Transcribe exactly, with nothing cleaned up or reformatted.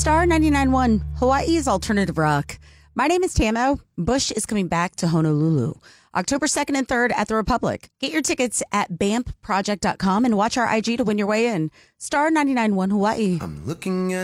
Star ninety-nine point one, Hawaii's alternative rock. My name is Tamo. Bush is coming back to Honolulu October second and third at the Republic. Get your tickets at bamp project dot com and watch our I G to win your way in. Star ninety-nine point one Hawaii. I'm looking at